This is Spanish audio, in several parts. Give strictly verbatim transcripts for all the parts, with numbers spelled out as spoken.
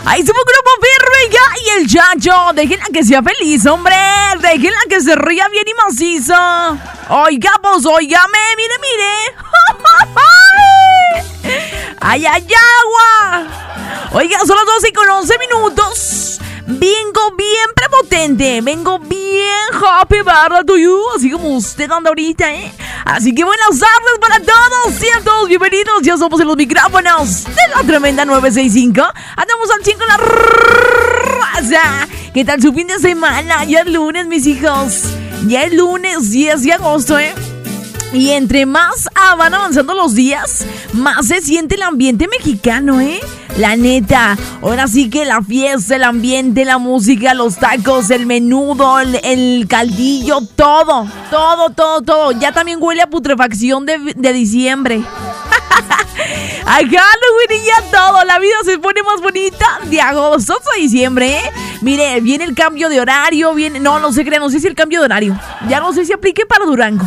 Ahí somos Grupo Firme ya y el Chacho. Déjenla que sea feliz, hombre. Déjenla que se ría bien y macizo. Oiga, pues, óigame, mire, mire. ¡Ay, ay, agua! Oiga, son las doce y con once minutos. Vengo bien prepotente, vengo bien happy birthday to you, así como usted anda ahorita, ¿eh? Así que buenas tardes para todos, sean todos bienvenidos, ya somos en los micrófonos de la tremenda nueve seis cinco. Andamos al chingo la raza. ¿Qué tal su fin de semana? Ya es lunes, mis hijos. Ya es lunes, diez de agosto, ¿eh? Y entre más ah, van avanzando los días, más se siente el ambiente mexicano, ¿eh? La neta, ahora sí que la fiesta, el ambiente, la música, los tacos, el menudo, el, el caldillo, todo, todo, todo, todo. Ya también huele a putrefacción de, de diciembre. A Halloween y ya todo, la vida se pone más bonita de agosto a diciembre, ¿eh? Mire, viene el cambio de horario, viene, no, no se crea, no sé si el cambio de horario, ya no sé si aplique para Durango.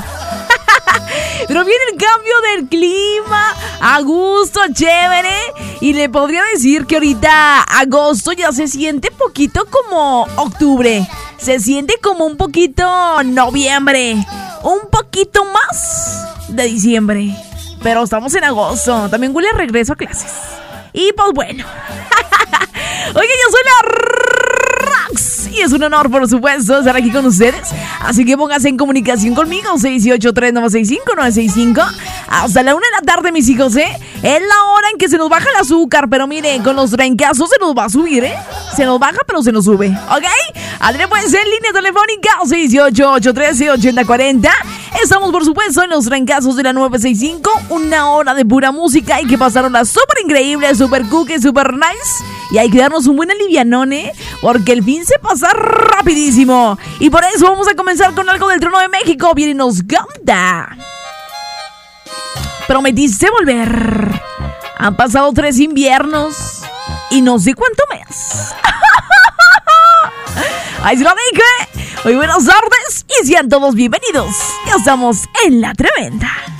Pero viene el cambio del clima, a gusto, chévere. Y le podría decir que ahorita agosto ya se siente poquito como octubre. Se siente como un poquito noviembre. Un poquito más de diciembre. Pero estamos en agosto. También huele a regreso a clases. Y pues bueno. Oye, yo soy la Rox. Y es un honor, por supuesto, estar aquí con ustedes. Así que pónganse en comunicación conmigo. seis ocho tres, nueve seis cinco, nueve seis cinco. Hasta la una de la tarde, mis hijos, ¿eh? Es la hora en que se nos baja el azúcar. Pero miren, con los trancazos se nos va a subir, ¿eh? Se nos baja, pero se nos sube, ¿ok? Adrián, puede ser línea telefónica seis ocho ocho uno tres, ocho cero cuatro cero. Estamos, por supuesto, en los trancazos de la nueve seis cinco. Una hora de pura música y que pasaron las súper increíbles, súper cookies, súper nice. Y hay que darnos un buen alivianón, ¿eh? Porque el fin se pasa rapidísimo. Y por eso vamos a comenzar con algo del Trono de México. Viene y nos canta. Prometiste volver. Han pasado tres inviernos y no sé cuánto mes. Ahí se lo dije. Muy buenas tardes y sean todos bienvenidos. Ya estamos en La Tremenda.